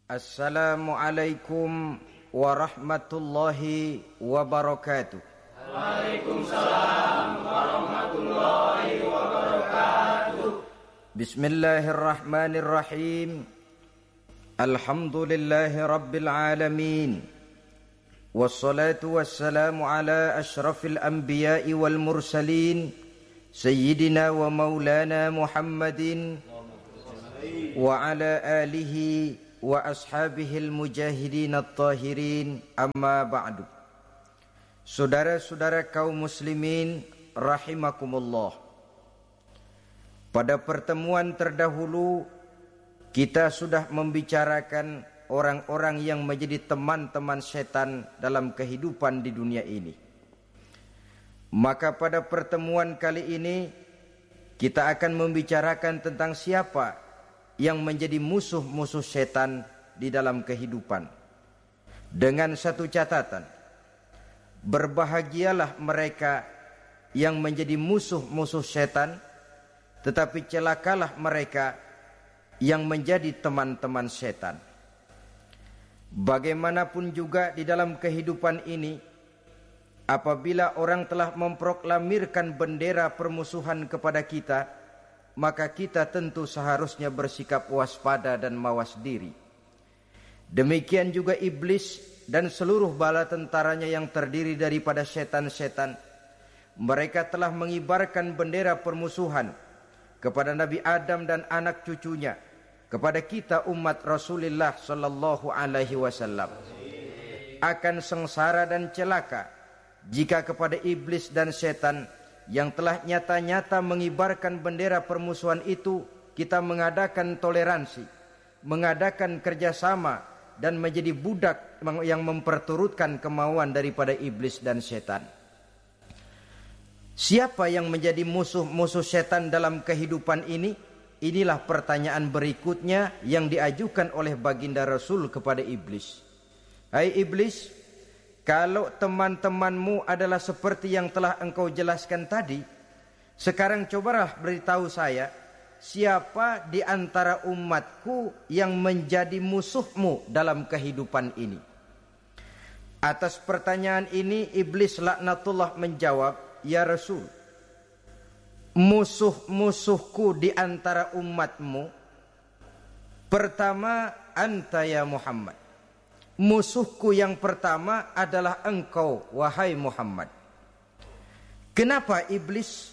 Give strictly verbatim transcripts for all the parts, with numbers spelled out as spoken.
Assalamualaikum warahmatullahi wabarakatuh. Waalaikumsalam warahmatullahi wabarakatuh. Bismillahirrahmanirrahim. Alhamdulillahi rabbil alamin. Wassalatu wassalamu ala ashrafil anbiya'i wal mursalin Sayyidina wa maulana Muhammadin wa ala alihi wa ashabihil mujahidin at-tahirin, amma ba'du. Saudara-saudara kaum muslimin rahimakumullah. Pada pertemuan terdahulu kita sudah membicarakan orang-orang yang menjadi teman-teman setan dalam kehidupan di dunia ini. Maka pada pertemuan kali ini kita akan membicarakan tentang siapa yang menjadi musuh-musuh setan di dalam kehidupan. Dengan satu catatan, berbahagialah mereka yang menjadi musuh-musuh setan, tetapi celakalah mereka yang menjadi teman-teman setan. Bagaimanapun juga di dalam kehidupan ini, apabila orang telah memproklamirkan bendera permusuhan kepada kita, maka kita tentu seharusnya bersikap waspada dan mawas diri. Demikian juga iblis dan seluruh bala tentaranya yang terdiri daripada setan-setan. Mereka telah mengibarkan bendera permusuhan kepada Nabi Adam dan anak cucunya, kepada kita umat Rasulullah sallallahu alaihi wasallam. Akan sengsara dan celaka jika kepada iblis dan setan yang telah nyata-nyata mengibarkan bendera permusuhan itu kita mengadakan toleransi, mengadakan kerjasama, dan menjadi budak yang memperturutkan kemauan daripada iblis dan setan. Siapa yang menjadi musuh-musuh setan dalam kehidupan ini? Inilah pertanyaan berikutnya yang diajukan oleh baginda Rasul kepada iblis. Hai iblis, kalau teman-temanmu adalah seperti yang telah engkau jelaskan tadi, sekarang cobalah beritahu saya, siapa di antara umatku yang menjadi musuhmu dalam kehidupan ini? Atas pertanyaan ini iblis laknatullah menjawab, ya Rasul, musuh-musuhku di antara umatmu, pertama anta ya Muhammad. Musuhku yang pertama adalah engkau, wahai Muhammad. Kenapa iblis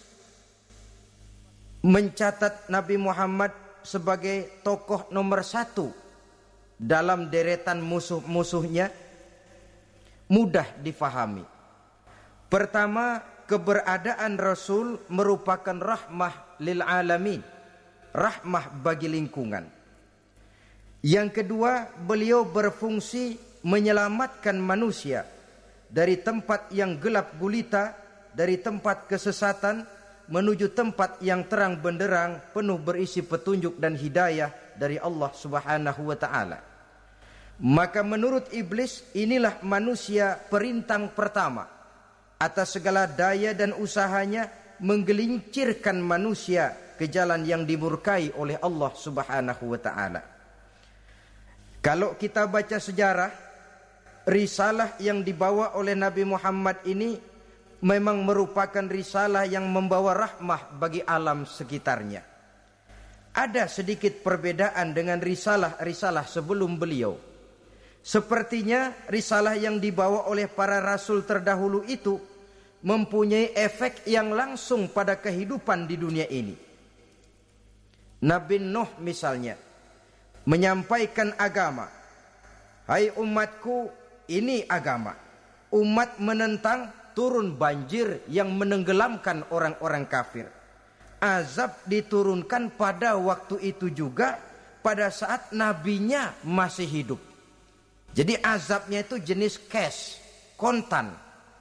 mencatat Nabi Muhammad sebagai tokoh nomor satu dalam deretan musuh-musuhnya? Mudah difahami. Pertama, keberadaan Rasul merupakan rahmah lil alamin, rahmah bagi lingkungan. Yang kedua, beliau berfungsi menyelamatkan manusia dari tempat yang gelap gulita, dari tempat kesesatan menuju tempat yang terang benderang, penuh berisi petunjuk dan hidayah dari Allah Subhanahu wa taala. Maka menurut iblis, inilah manusia perintang pertama atas segala daya dan usahanya menggelincirkan manusia ke jalan yang dimurkai oleh Allah Subhanahu wa taala. Kalau kita baca sejarah, risalah yang dibawa oleh Nabi Muhammad ini memang merupakan risalah yang membawa rahmah bagi alam sekitarnya. Ada sedikit perbedaan dengan risalah-risalah sebelum beliau. Sepertinya risalah yang dibawa oleh para rasul terdahulu itu mempunyai efek yang langsung pada kehidupan di dunia ini. Nabi Nuh misalnya menyampaikan agama. Hai umatku, ini agama. Umat menentang, turun banjir yang menenggelamkan orang-orang kafir. Azab diturunkan pada waktu itu juga, pada saat nabinya masih hidup. Jadi azabnya itu jenis cash, kontan.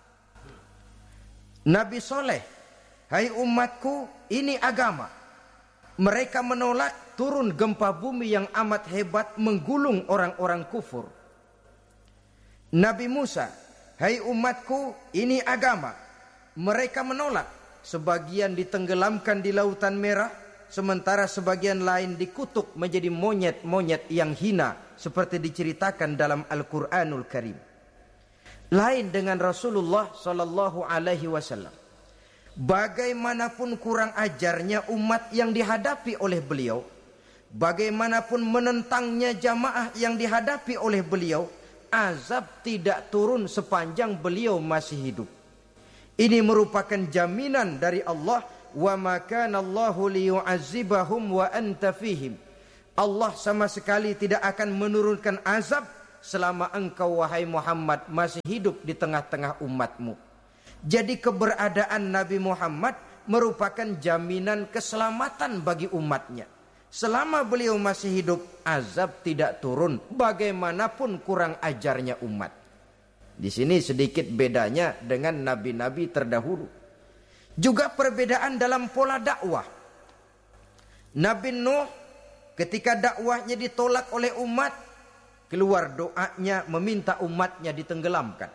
Nabi Soleh, hai umatku, ini agama. Mereka menolak, turun gempa bumi yang amat hebat menggulung orang-orang kufur. Nabi Musa, hai umatku, ini agama. Mereka menolak, sebagian ditenggelamkan di Lautan Merah, sementara sebagian lain dikutuk menjadi monyet-monyet yang hina seperti diceritakan dalam Al-Qur'anul Karim. Lain dengan Rasulullah sallallahu alaihi wasallam. Bagaimanapun kurang ajarnya umat yang dihadapi oleh beliau, bagaimanapun menentangnya jamaah yang dihadapi oleh beliau, azab tidak turun sepanjang beliau masih hidup. Ini merupakan jaminan dari Allah, wa ma kana Allahu liyu'azzibahum wa anta fihim. Allah sama sekali tidak akan menurunkan azab selama engkau wahai Muhammad masih hidup di tengah-tengah umatmu. Jadi keberadaan Nabi Muhammad merupakan jaminan keselamatan bagi umatnya. Selama beliau masih hidup, azab tidak turun bagaimanapun kurang ajarnya umat. Di sini sedikit bedanya dengan nabi-nabi terdahulu. Juga perbedaan dalam pola dakwah. Nabi Nuh ketika dakwahnya ditolak oleh umat, keluar doanya meminta umatnya ditenggelamkan.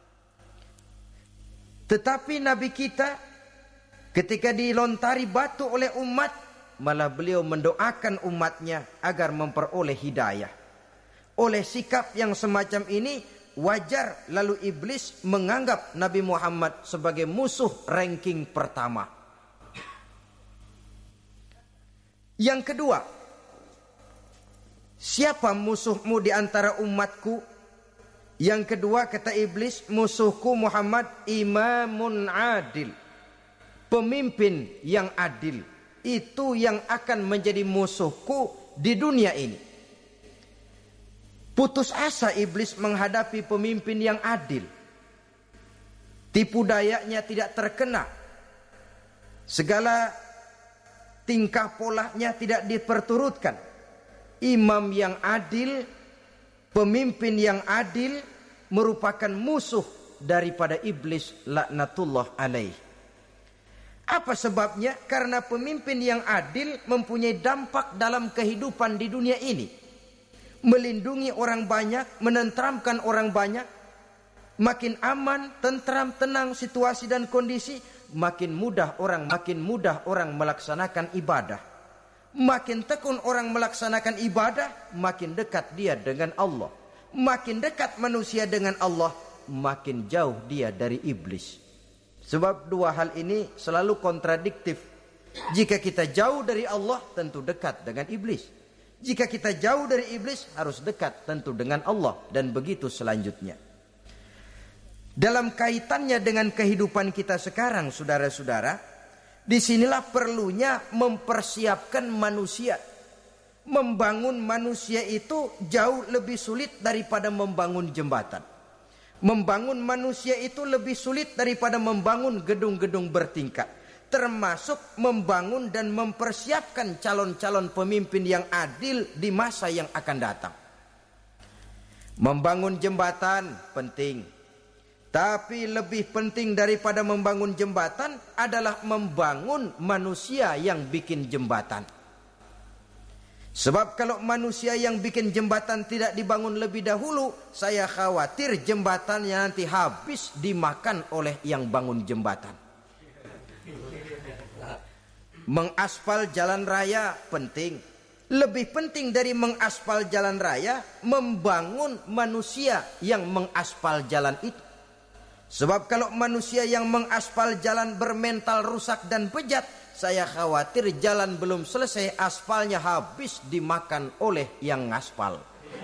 Tetapi Nabi kita ketika dilontari batu oleh umat, malah beliau mendoakan umatnya agar memperoleh hidayah. Oleh sikap yang semacam ini, wajar lalu iblis menganggap Nabi Muhammad sebagai musuh ranking pertama. Yang kedua, siapa musuhmu di antara umatku? Yang kedua kata iblis, musuhku Muhammad imamun adil. Pemimpin yang adil. Itu yang akan menjadi musuhku di dunia ini. Putus asa iblis menghadapi pemimpin yang adil. Tipu dayanya tidak terkena. Segala tingkah polanya tidak diperturutkan. Imam yang adil, pemimpin yang adil merupakan musuh daripada iblis laknatullah alaih. Apa sebabnya? Karena pemimpin yang adil mempunyai dampak dalam kehidupan di dunia ini. Melindungi orang banyak, menenteramkan orang banyak. Makin aman, tentram, tenang situasi dan kondisi, makin mudah orang makin mudah orang melaksanakan ibadah. Makin tekun orang melaksanakan ibadah, makin dekat dia dengan Allah. Makin dekat manusia dengan Allah, makin jauh dia dari iblis. Sebab dua hal ini selalu kontradiktif. Jika kita jauh dari Allah, tentu dekat dengan iblis. Jika kita jauh dari iblis, harus dekat tentu dengan Allah. Dan begitu selanjutnya. Dalam kaitannya dengan kehidupan kita sekarang, saudara-saudara, disinilah perlunya mempersiapkan manusia. Membangun manusia itu jauh lebih sulit daripada membangun jembatan. Membangun manusia itu lebih sulit daripada membangun gedung-gedung bertingkat. Termasuk membangun dan mempersiapkan calon-calon pemimpin yang adil di masa yang akan datang. Membangun jembatan penting. Tapi lebih penting daripada membangun jembatan adalah membangun manusia yang bikin jembatan. Sebab kalau manusia yang bikin jembatan tidak dibangun lebih dahulu, saya khawatir jembatannya nanti habis dimakan oleh yang bangun jembatan. Mengaspal jalan raya penting. Lebih penting dari mengaspal jalan raya, membangun manusia yang mengaspal jalan itu. Sebab kalau manusia yang mengaspal jalan bermental rusak dan bejat, saya khawatir jalan belum selesai, aspalnya habis dimakan oleh yang ngaspal.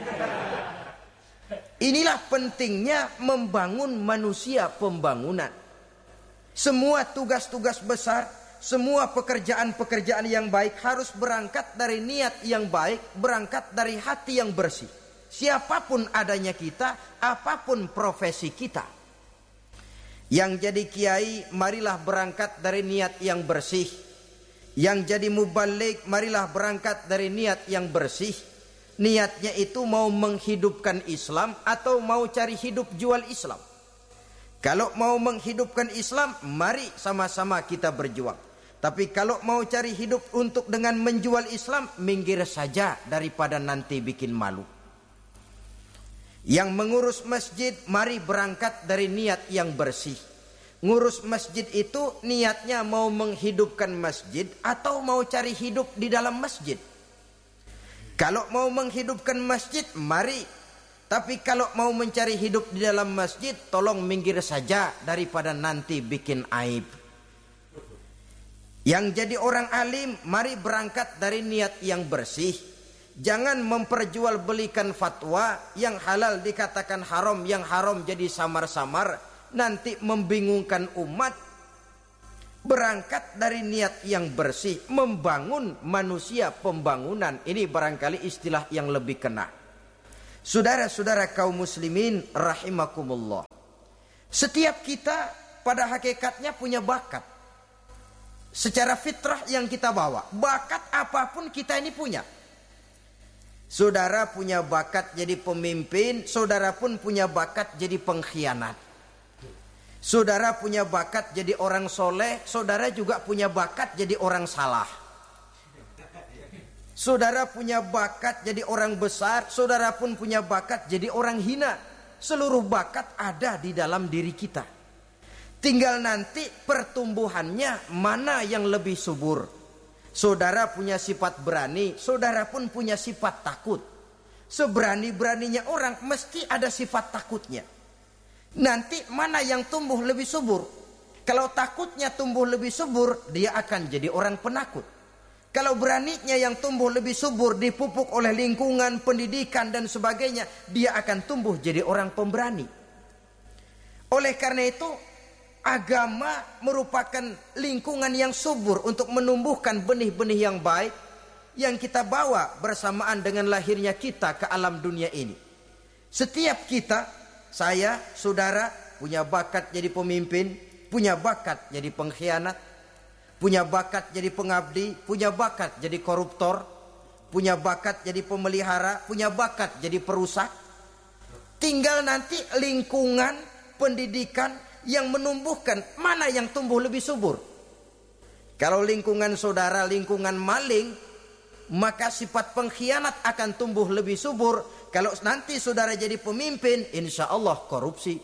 Inilah pentingnya membangun manusia pembangunan. Semua tugas-tugas besar, semua pekerjaan-pekerjaan yang baik harus berangkat dari niat yang baik, berangkat dari hati yang bersih. Siapapun adanya kita, apapun profesi kita. Yang jadi kiai, marilah berangkat dari niat yang bersih. Yang jadi mubalik, marilah berangkat dari niat yang bersih. Niatnya itu mau menghidupkan Islam atau mau cari hidup jual Islam. Kalau mau menghidupkan Islam, mari sama-sama kita berjuang. Tapi kalau mau cari hidup untuk dengan menjual Islam, minggir saja daripada nanti bikin malu. Yang mengurus masjid, mari berangkat dari niat yang bersih. Ngurus masjid itu niatnya mau menghidupkan masjid atau mau cari hidup di dalam masjid. Kalau mau menghidupkan masjid, mari. Tapi kalau mau mencari hidup di dalam masjid, tolong minggir saja daripada nanti bikin aib. Yang jadi orang alim, mari berangkat dari niat yang bersih. Jangan memperjualbelikan fatwa, yang halal dikatakan haram, yang haram jadi samar-samar, nanti membingungkan umat. Berangkat dari niat yang bersih, membangun manusia pembangunan. Ini barangkali istilah yang lebih kena. Saudara-saudara kaum muslimin rahimakumullah. Setiap kita pada hakikatnya punya bakat. Secara fitrah yang kita bawa, bakat apapun kita ini punya. Saudara punya bakat jadi pemimpin, saudara pun punya bakat jadi pengkhianat. Saudara punya bakat jadi orang soleh, saudara juga punya bakat jadi orang salah. Saudara punya bakat jadi orang besar, saudara pun punya bakat jadi orang hina. Seluruh bakat ada di dalam diri kita. Tinggal nanti pertumbuhannya mana yang lebih subur. Saudara punya sifat berani, saudara pun punya sifat takut. Seberani-beraninya orang mesti ada sifat takutnya. Nanti mana yang tumbuh lebih subur? Kalau takutnya tumbuh lebih subur, dia akan jadi orang penakut. Kalau beraninya yang tumbuh lebih subur, dipupuk oleh lingkungan, pendidikan dan sebagainya, dia akan tumbuh jadi orang pemberani. Oleh karena itu, agama merupakan lingkungan yang subur untuk menumbuhkan benih-benih yang baik yang kita bawa bersamaan dengan lahirnya kita ke alam dunia ini. Setiap kita, saya, saudara, punya bakat jadi pemimpin, punya bakat jadi pengkhianat, punya bakat jadi pengabdi, punya bakat jadi koruptor, punya bakat jadi pemelihara, punya bakat jadi perusak. Tinggal nanti lingkungan, pendidikan yang menumbuhkan mana yang tumbuh lebih subur. Kalau lingkungan saudara lingkungan maling, maka sifat pengkhianat akan tumbuh lebih subur. Kalau nanti saudara jadi pemimpin, insya Allah korupsi.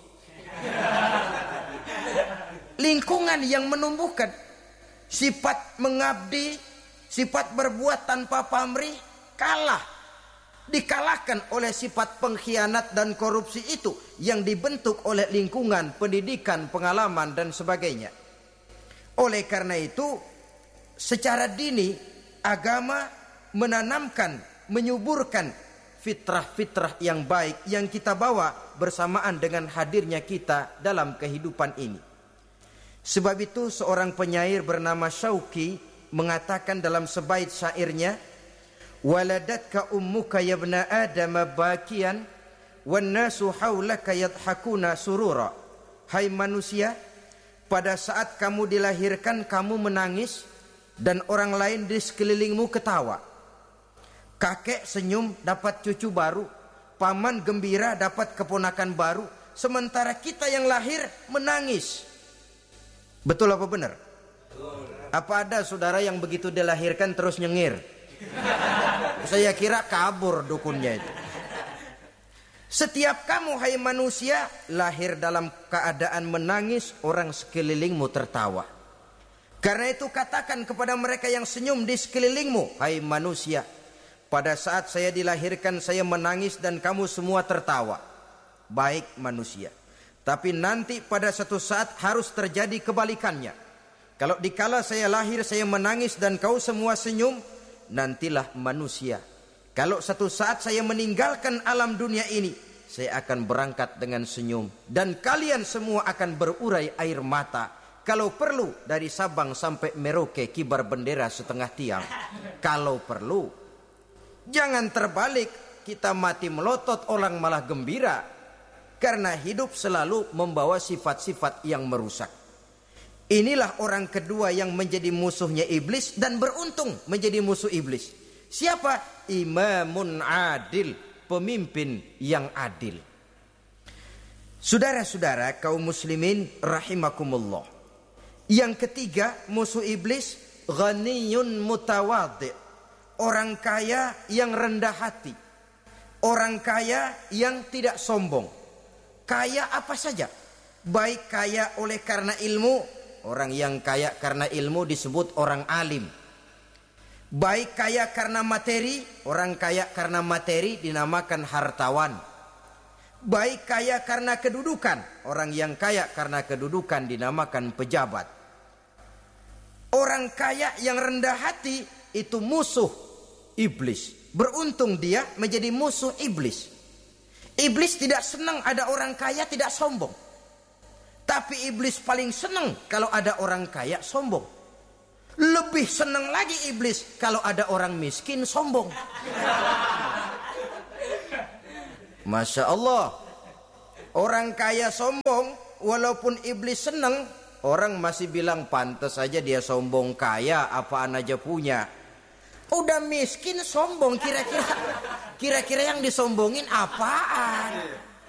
Lingkungan yang menumbuhkan sifat mengabdi, sifat berbuat tanpa pamrih, kalah. Dikalahkan oleh sifat pengkhianat dan korupsi itu yang dibentuk oleh lingkungan, pendidikan, pengalaman dan sebagainya. Oleh karena itu, secara dini agama menanamkan, menyuburkan fitrah-fitrah yang baik yang kita bawa bersamaan dengan hadirnya kita dalam kehidupan ini. Sebab itu seorang penyair bernama Syauqi mengatakan dalam sebaik syairnya, waladatka ummuka ya ibna adam bakian wan nasu haulaka yadhakuna surura. Hai manusia, pada saat kamu dilahirkan kamu menangis dan orang lain di sekelilingmu ketawa. Kakek senyum dapat cucu baru, paman gembira dapat keponakan baru, sementara kita yang lahir menangis. Betul apa benar? Apa ada saudara yang begitu dilahirkan terus nyengir? Saya kira kabur dukunnya itu. Setiap kamu hai manusia lahir dalam keadaan menangis, orang sekelilingmu tertawa. Karena itu katakan kepada mereka yang senyum di sekelilingmu, hai manusia, pada saat saya dilahirkan saya menangis dan kamu semua tertawa. Baik manusia. Tapi nanti pada satu saat harus terjadi kebalikannya. Kalau dikala saya lahir saya menangis dan kau semua senyum, nantilah manusia. Kalau satu saat saya meninggalkan alam dunia ini, saya akan berangkat dengan senyum. Dan kalian semua akan berurai air mata. Kalau perlu dari Sabang sampai Merauke kibar bendera setengah tiang. Kalau perlu. Jangan terbalik, kita mati melotot orang malah gembira. Karena hidup selalu membawa sifat-sifat yang merusak. Inilah orang kedua yang menjadi musuhnya iblis dan beruntung menjadi musuh iblis. Siapa? Imamun adil, pemimpin yang adil. Saudara-saudara kaum muslimin rahimakumullah. Yang ketiga musuh iblis, ghaniyun mutawadhi. Orang kaya yang rendah hati. Orang kaya yang tidak sombong. Kaya apa saja. Baik kaya oleh karena ilmu. Orang yang kaya karena ilmu disebut orang alim. Baik kaya karena materi, orang kaya karena materi dinamakan hartawan. Baik kaya karena kedudukan, orang yang kaya karena kedudukan dinamakan pejabat. Orang kaya yang rendah hati itu musuh iblis. Beruntung dia menjadi musuh iblis. Iblis tidak senang ada orang kaya tidak sombong. Tapi iblis paling senang kalau ada orang kaya sombong. Lebih senang lagi iblis kalau ada orang miskin sombong. Masya Allah. Orang kaya sombong, walaupun iblis senang, orang masih bilang pantas saja dia sombong, kaya apaan aja punya. Udah miskin sombong, kira-kira kira-kira yang disombongin apaan?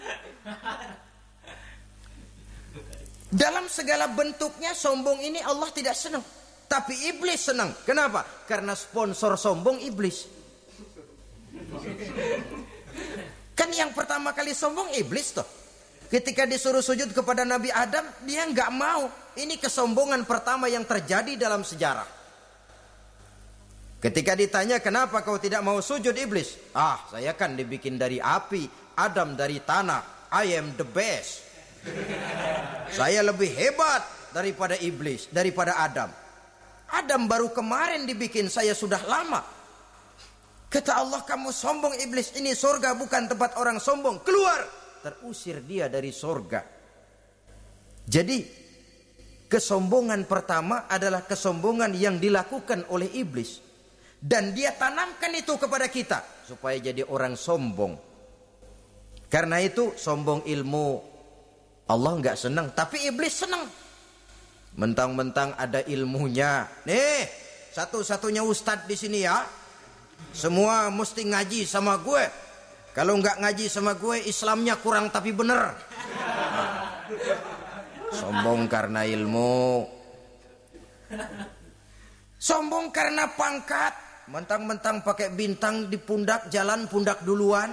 Dalam segala bentuknya sombong ini Allah tidak senang. Tapi iblis senang. Kenapa? Karena sponsor sombong iblis. Kan yang pertama kali sombong iblis toh. Ketika disuruh sujud kepada Nabi Adam, dia nggak mau. Ini kesombongan pertama yang terjadi dalam sejarah. Ketika ditanya kenapa kau tidak mau sujud iblis? Ah, saya kan dibikin dari api, Adam dari tanah. I am the best. Saya lebih hebat daripada iblis, daripada Adam. Adam baru kemarin dibikin, saya sudah lama. Kata Allah, kamu sombong iblis, ini surga bukan tempat orang sombong, keluar. Terusir dia dari surga. Jadi kesombongan pertama adalah kesombongan yang dilakukan oleh iblis. Dan dia tanamkan itu kepada kita supaya jadi orang sombong. Karena itu sombong ilmu Allah nggak senang, tapi iblis senang. Mentang-mentang ada ilmunya. Nih, satu-satunya ustadz di sini ya. Semua mesti ngaji sama gue. Kalau nggak ngaji sama gue, Islamnya kurang tapi bener. Sombong karena ilmu. Sombong karena pangkat. Mentang-mentang pakai bintang di pundak, jalan pundak duluan.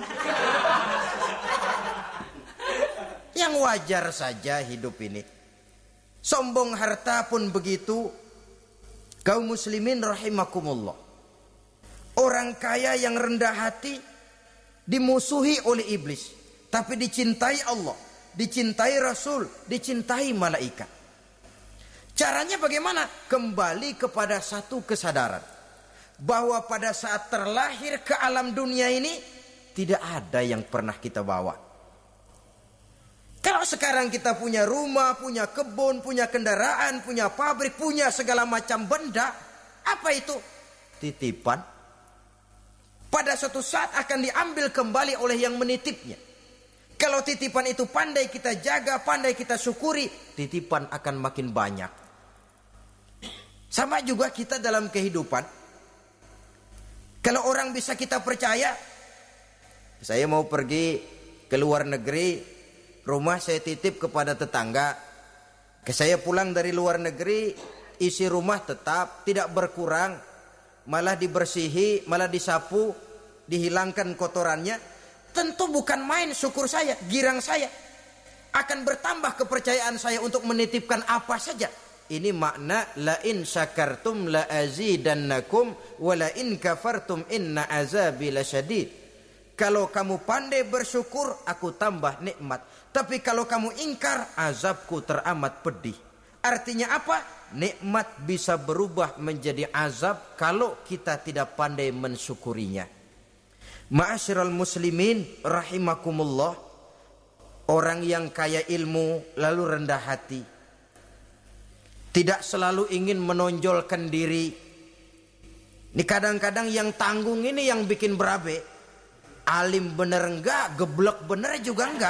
Yang wajar saja hidup ini. Sombong harta pun begitu. Kaum muslimin rahimakumullah. Orang kaya yang rendah hati dimusuhi oleh iblis, tapi dicintai Allah, dicintai Rasul, dicintai malaikat. Caranya bagaimana? Kembali kepada satu kesadaran bahwa pada saat terlahir ke alam dunia ini tidak ada yang pernah kita bawa. Kalau sekarang kita punya rumah, punya kebun, punya kendaraan, punya pabrik, punya segala macam benda, apa itu? Titipan. Pada suatu saat akan diambil kembali oleh yang menitipnya. Kalau titipan itu pandai kita jaga, pandai kita syukuri, titipan akan makin banyak. Sama juga kita dalam kehidupan. Kalau orang bisa kita percaya, saya mau pergi ke luar negeri, rumah saya titip kepada tetangga. Saya pulang dari luar negeri, isi rumah tetap tidak berkurang, malah dibersihi, malah disapu, dihilangkan kotorannya. Tentu bukan main syukur saya, girang saya. Akan bertambah kepercayaan saya untuk menitipkan apa saja. Ini makna la in syakartum la azidannakum wa la in kafartum inna azabi lasyadid. Kalau kamu pandai bersyukur, aku tambah nikmat. Tapi kalau kamu ingkar, azabku teramat pedih. Artinya apa? Nikmat bisa berubah menjadi azab kalau kita tidak pandai mensyukurinya. Ma'asyiral muslimin rahimakumullah. Orang yang kaya ilmu lalu rendah hati, tidak selalu ingin menonjolkan diri. Ini kadang-kadang yang tanggung ini yang bikin berabe. Alim bener enggak, geblek bener juga enggak.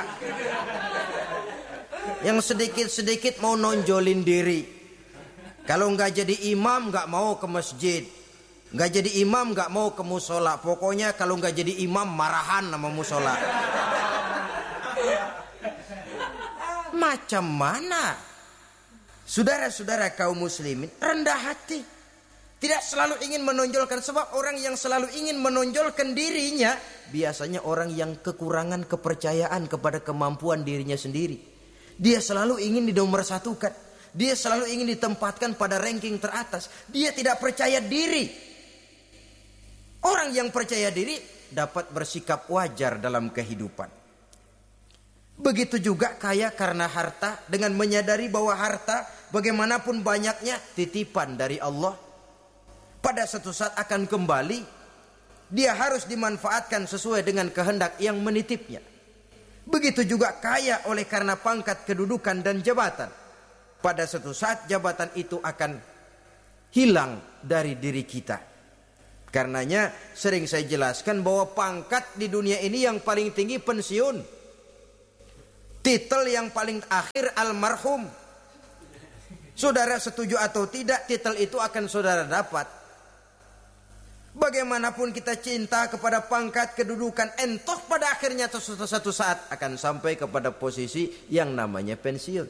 Yang sedikit-sedikit mau nonjolin diri. Kalau enggak jadi imam enggak mau ke masjid. Enggak jadi imam enggak mau ke musola. Pokoknya kalau enggak jadi imam marahan sama musola. Macam mana? Saudara-saudara kaum muslimin, rendah hati. Tidak selalu ingin menonjolkan, sebab orang yang selalu ingin menonjolkan dirinya biasanya orang yang kekurangan kepercayaan kepada kemampuan dirinya sendiri. Dia selalu ingin dinomorsatukan. Dia selalu ingin ditempatkan pada ranking teratas. Dia tidak percaya diri. Orang yang percaya diri dapat bersikap wajar dalam kehidupan. Begitu juga kaya karena harta, dengan menyadari bahwa harta bagaimanapun banyaknya titipan dari Allah. Pada suatu saat akan kembali, dia harus dimanfaatkan sesuai dengan kehendak yang menitipnya. Begitu juga kaya oleh karena pangkat, kedudukan dan jabatan. Pada suatu saat jabatan itu akan hilang dari diri kita. Karenanya sering saya jelaskan bahwa pangkat di dunia ini yang paling tinggi pensiun. Titel yang paling akhir almarhum. Saudara setuju atau tidak, titel itu akan saudara dapat. Bagaimanapun kita cinta kepada pangkat, kedudukan, entah pada akhirnya satu saat akan sampai kepada posisi yang namanya pensiun.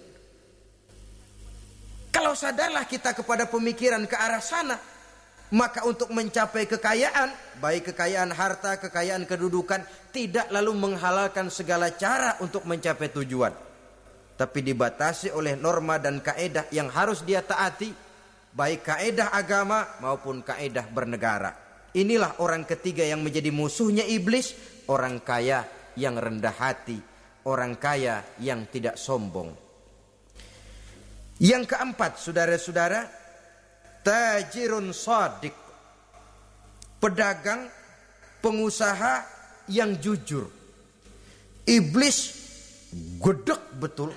Kalau sadarlah kita kepada pemikiran ke arah sana, maka untuk mencapai kekayaan, baik kekayaan harta, kekayaan kedudukan, tidak lalu menghalalkan segala cara untuk mencapai tujuan, tapi dibatasi oleh norma dan kaedah yang harus dia taati, baik kaedah agama maupun kaedah bernegara. Inilah orang ketiga yang menjadi musuhnya iblis, orang kaya yang rendah hati, orang kaya yang tidak sombong. Yang keempat, saudara-saudara, tajirun shadiq, pedagang, pengusaha yang jujur. Iblis gedek betul,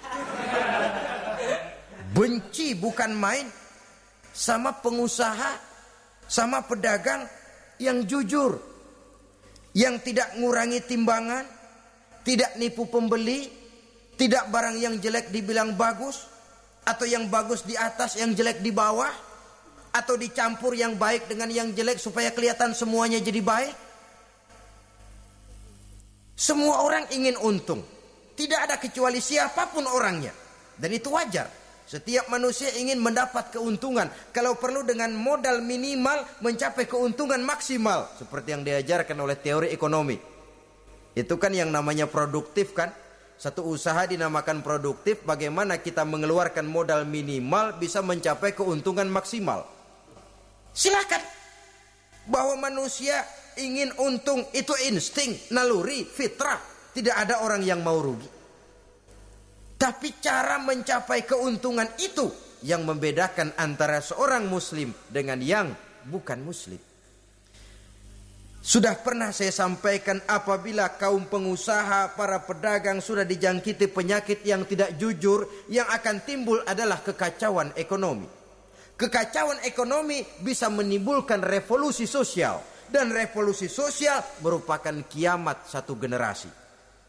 benci bukan main sama pengusaha, sama pedagang yang jujur, yang tidak ngurangi timbangan, tidak nipu pembeli, tidak barang yang jelek dibilang bagus, atau yang bagus di atas yang jelek di bawah, atau dicampur yang baik dengan yang jelek supaya kelihatan semuanya jadi baik. Semua orang ingin untung, tidak ada kecuali siapapun orangnya, dan itu wajar. Setiap manusia ingin mendapat keuntungan, kalau perlu dengan modal minimal mencapai keuntungan maksimal, seperti yang diajarkan oleh teori ekonomi. Itu kan yang namanya produktif kan. Satu usaha dinamakan produktif, bagaimana kita mengeluarkan modal minimal bisa mencapai keuntungan maksimal. Silakan. Bahwa manusia ingin untung itu insting, naluri, fitrah. Tidak ada orang yang mau rugi. Tapi cara mencapai keuntungan itu yang membedakan antara seorang muslim dengan yang bukan muslim. Sudah pernah saya sampaikan, apabila kaum pengusaha, para pedagang sudah dijangkiti penyakit yang tidak jujur, yang akan timbul adalah kekacauan ekonomi. Kekacauan ekonomi bisa menimbulkan revolusi sosial, dan revolusi sosial merupakan kiamat satu generasi.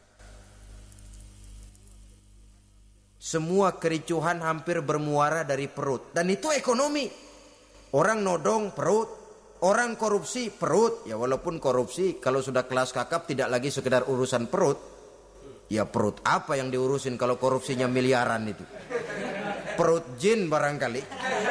Semua kericuhan hampir bermuara dari perut, dan itu ekonomi. Orang nodong perut, orang korupsi perut. Ya walaupun korupsi kalau sudah kelas kakap tidak lagi sekedar urusan perut. Ya perut apa yang diurusin kalau korupsinya miliaran itu? Perut jin barangkali.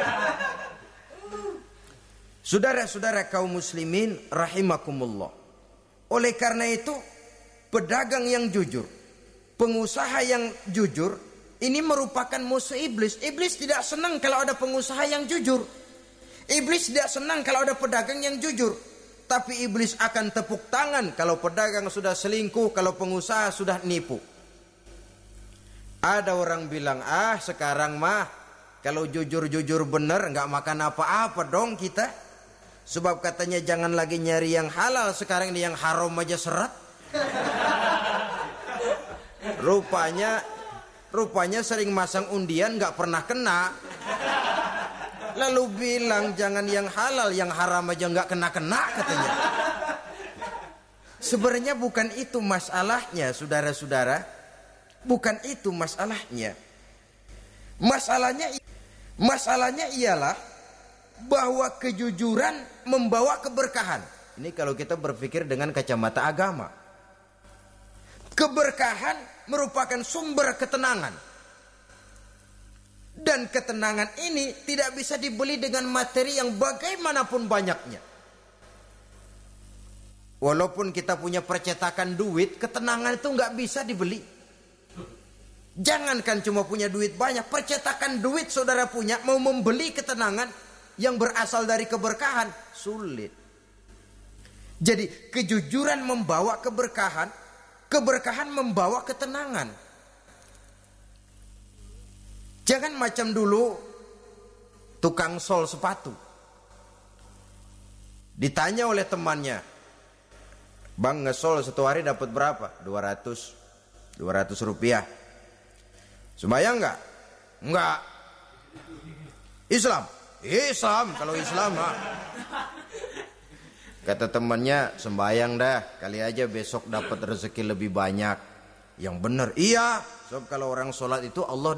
Saudara-saudara kaum muslimin rahimakumullah. Oleh karena itu, pedagang yang jujur, pengusaha yang jujur, ini merupakan musuh iblis. Iblis tidak senang kalau ada pengusaha yang jujur. Iblis tidak senang kalau ada pedagang yang jujur. Tapi iblis akan tepuk tangan kalau pedagang sudah selingkuh, kalau pengusaha sudah nipu. Ada orang bilang, ah sekarang mah kalau jujur-jujur benar nggak makan apa-apa dong kita. Sebab katanya jangan lagi nyari yang halal, sekarang ini yang haram aja seret. Rupanya Rupanya sering masang undian gak pernah kena. Lalu bilang jangan yang halal, yang haram aja gak kena-kena katanya. Sebenarnya bukan itu masalahnya, saudara-saudara. Bukan itu masalahnya. Masalahnya Masalahnya ialah bahwa kejujuran membawa keberkahan. Ini kalau kita berpikir dengan kacamata agama. Keberkahan merupakan sumber ketenangan. Dan ketenangan ini tidak bisa dibeli dengan materi yang bagaimanapun banyaknya. Walaupun kita punya percetakan duit, ketenangan itu nggak bisa dibeli. Jangankan cuma punya duit banyak, percetakan duit saudara punya, mau membeli ketenangan yang berasal dari keberkahan, sulit. Jadi kejujuran membawa keberkahan, keberkahan membawa ketenangan. Jangan macam dulu tukang sol sepatu. Ditanya oleh temannya, "Bang, ngesol satu hari dapat berapa?" dua ratus rupiah. Sembayang enggak? Enggak. Islam? Islam, kalau Islam ha. Kata temannya, "Sembayang dah, kali aja besok dapat rezeki lebih banyak." Yang benar, iya. Sebab kalau orang sholat itu Allah